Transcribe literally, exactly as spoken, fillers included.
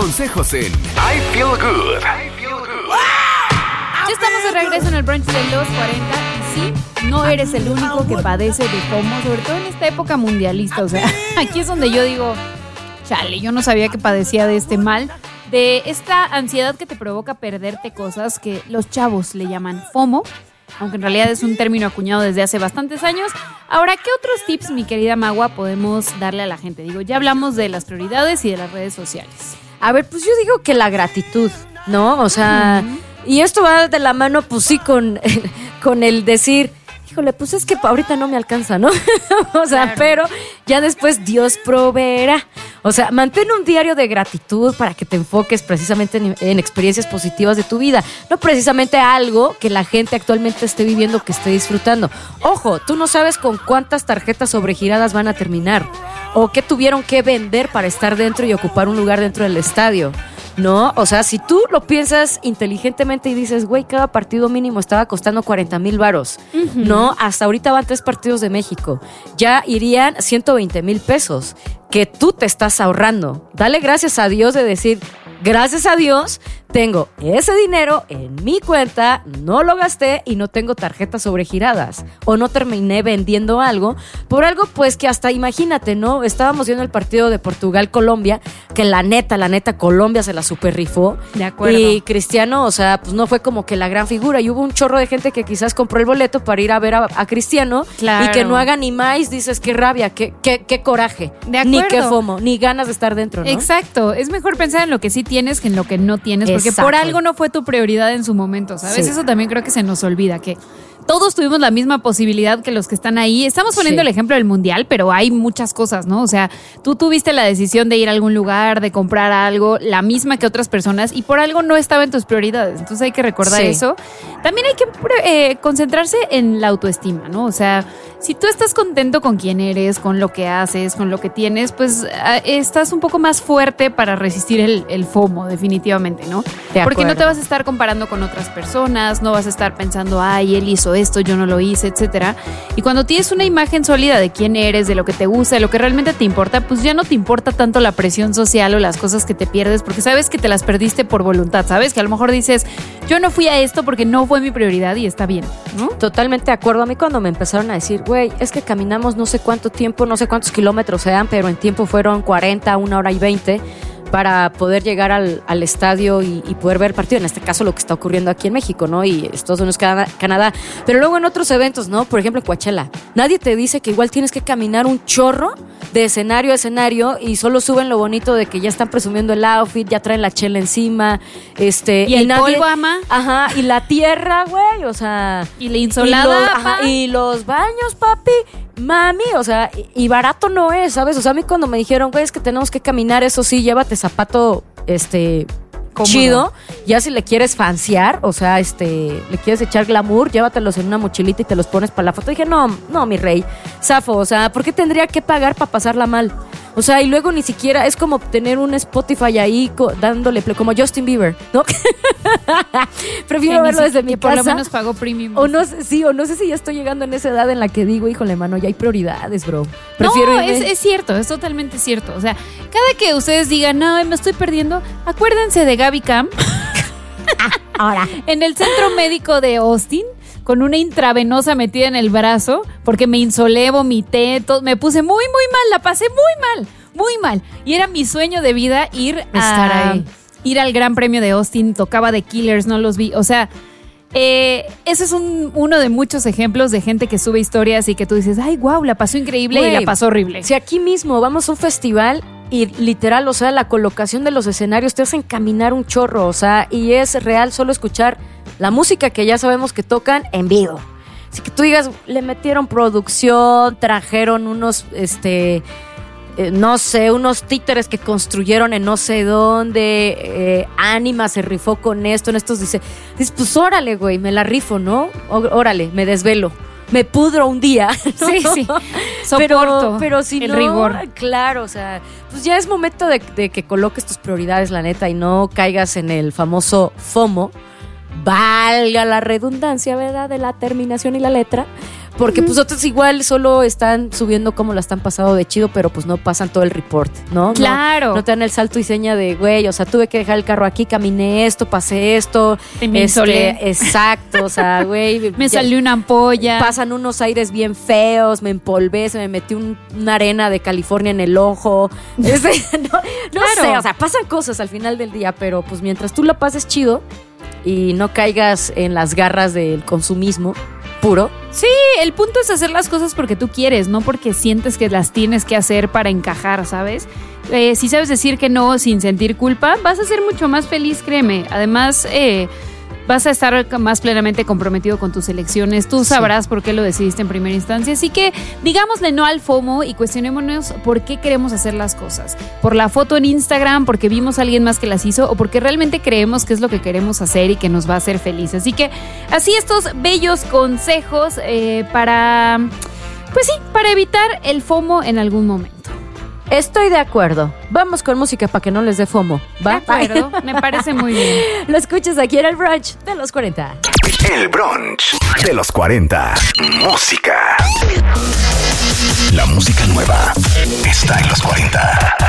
consejos en I Feel Good. I Feel Good. Ya estamos de regreso en el brunch de los cuarenta y sí, no eres el único que padece de FOMO, sobre todo en esta época mundialista. O sea, aquí es donde yo digo, chale, yo no sabía que padecía de este mal, de esta ansiedad que te provoca perderte cosas que los chavos le llaman FOMO, aunque en realidad es un término acuñado desde hace bastantes años. Ahora, ¿qué otros tips, mi querida Magua, podemos darle a la gente? Digo, ya hablamos de las prioridades y de las redes sociales. A ver, pues yo digo que la gratitud, ¿no? O sea, uh-huh. Y esto va de la mano, pues sí, con, con el decir, híjole, pues es que ahorita no me alcanza, ¿no? O sea, claro. Pero ya después Dios proveerá. O sea, mantén un diario de gratitud para que te enfoques precisamente en, en experiencias positivas de tu vida, no precisamente algo que la gente actualmente esté viviendo, que esté disfrutando. Ojo, tú no sabes con cuántas tarjetas sobregiradas van a terminar o qué tuvieron que vender para estar dentro y ocupar un lugar dentro del estadio, ¿no? O sea, si tú lo piensas inteligentemente y dices, güey, cada partido mínimo estaba costando cuarenta mil varos, uh-huh. ¿no? Hasta ahorita van tres partidos de México. Ya irían ciento veinte mil pesos que tú te estás ahorrando. Dale gracias a Dios de decir, gracias a Dios tengo ese dinero en mi cuenta, no lo gasté y no tengo tarjetas sobregiradas o no terminé vendiendo algo por algo pues que hasta imagínate, ¿no? Estábamos viendo el partido de Portugal-Colombia, que la neta, la neta Colombia se la super rifó. De acuerdo. Y Cristiano, o sea, pues no fue como que la gran figura y hubo un chorro de gente que quizás compró el boleto para ir a ver a, a Cristiano. Claro. Y que no haga ni más, dices, qué rabia, qué, qué, qué coraje. De acuerdo. Ni qué FOMO, ni ganas de estar dentro, ¿no? Exacto, es mejor pensar en lo que sí tienes que en lo que no tienes, porque Exacto. por algo no fue tu prioridad en su momento, ¿sabes? Sí. Eso también creo que se nos olvida, que todos tuvimos la misma posibilidad que los que están ahí. Estamos poniendo sí. el ejemplo del mundial, pero hay muchas cosas, ¿no? O sea, tú tuviste la decisión de ir a algún lugar, de comprar algo, la misma que otras personas, y por algo no estaba en tus prioridades. Entonces hay que recordar sí. eso. También hay que eh, concentrarse en la autoestima, ¿no? O sea, si tú estás contento con quién eres, con lo que haces, con lo que tienes, pues eh, estás un poco más fuerte para resistir el, el FOMO, definitivamente, ¿no? Porque no te vas a estar comparando con otras personas, no vas a estar pensando, ay, él hizo esto, yo no lo hice, etcétera. Y cuando tienes una imagen sólida de quién eres, de lo que te gusta, de lo que realmente te importa, pues ya no te importa tanto la presión social o las cosas que te pierdes, porque sabes que te las perdiste por voluntad, ¿sabes? Que a lo mejor dices, yo no fui a esto porque no fue mi prioridad y está bien, ¿no? Totalmente de acuerdo. A mí cuando me empezaron a decir, güey, es que caminamos no sé cuánto tiempo, no sé cuántos kilómetros sean, pero en tiempo fueron cuarenta, una hora y veinte para poder llegar al, al estadio y, y poder ver el partido. En este caso, lo que está ocurriendo aquí en México, ¿no? Y Estados Unidos, Canadá, Canadá. Pero luego en otros eventos, ¿no? Por ejemplo, en Coachella. Nadie te dice que igual tienes que caminar un chorro de escenario a escenario y solo suben lo bonito de que ya están presumiendo el outfit, ya traen la chela encima. Este, y, y el nadie, polvo, ama. Ajá, y la tierra, güey, o sea. Y la insolada, y los, ajá, y los baños, papi. Mami, o sea, y barato no es, ¿sabes? O sea, a mí cuando me dijeron, güey, es que tenemos que caminar, eso sí, llévate zapato, este, cómodo, chido. Ya si le quieres fancear, o sea, este, le quieres echar glamour, llévatelos en una mochilita y te los pones para la foto. Dije, no, no, mi rey, zafo, o sea, ¿por qué tendría que pagar para pasarla mal? O sea, y luego ni siquiera es como tener un Spotify ahí co- dándole play, como Justin Bieber, ¿no? Prefiero que verlo si, desde mi casa. Por lo menos pago premium. O no sé, sí, o no sé si ya estoy llegando en esa edad en la que digo, híjole, mano, ya hay prioridades, bro. Prefiero no, es, es cierto, es totalmente cierto. O sea, cada que ustedes digan, no, me estoy perdiendo, acuérdense de Gaby Cam. Ahora. En el centro médico de Austin, con una intravenosa metida en el brazo, porque me insolé, vomité, todo, me puse muy, muy mal, la pasé muy mal, muy mal. Y era mi sueño de vida ir a estar ahí. Ir al Gran Premio de Austin, tocaba The Killers, no los vi, o sea, eh, ese es un, uno de muchos ejemplos de gente que sube historias y que tú dices, ay, wow, la pasó increíble. Wey, y la pasó horrible. Si aquí mismo vamos a un festival y literal, o sea, la colocación de los escenarios te hacen caminar un chorro, o sea, y es real solo escuchar la música que ya sabemos que tocan en vivo. Así que tú digas, le metieron producción, trajeron unos, este... Eh, no sé, unos títeres que construyeron en no sé dónde, eh, Anima se rifó con esto, en estos dice, dices, pues órale, güey, me la rifo, ¿no? Ó, órale, me desvelo, me pudro un día, ¿no? Sí, sí, soporto pero, pero si el no, rigor. Claro, o sea, pues ya es momento de, de que coloques tus prioridades, la neta, y no caigas en el famoso FOMO, valga la redundancia, ¿verdad? De la terminación y la letra. Porque pues otros igual solo están subiendo cómo la están pasando de chido, pero pues no pasan todo el report, ¿no? Claro. No, no te dan el salto y seña de, güey, o sea, tuve que dejar el carro aquí, caminé esto, pasé esto. Y me insolé. Exacto, o sea, güey. Me ya, salió una ampolla. Pasan unos aires bien feos, me empolvé, se me metió un, una arena de California en el ojo. Este, no no Claro. sé, o sea, pasan cosas al final del día, pero pues mientras tú la pases chido y no caigas en las garras del consumismo puro. Sí, el punto es hacer las cosas porque tú quieres, no porque sientes que las tienes que hacer para encajar, ¿sabes? Eh, si sabes decir que no sin sentir culpa, vas a ser mucho más feliz, créeme. Además, eh, vas a estar más plenamente comprometido con tus elecciones. Tú sabrás sí. por qué lo decidiste en primera instancia. Así que digámosle no al FOMO y cuestionémonos por qué queremos hacer las cosas. ¿Por la foto en Instagram? ¿Porque vimos a alguien más que las hizo? ¿O porque realmente creemos que es lo que queremos hacer y que nos va a hacer felices? Así que así estos bellos consejos eh, para, pues sí, para evitar el FOMO en algún momento. Estoy de acuerdo. Vamos con música para que no les dé FOMO, ¿va? De acuerdo, me parece muy bien. Lo escuchas aquí en el brunch de los cuarenta. El brunch de los cuarenta. Música. La música nueva está en los cuarenta.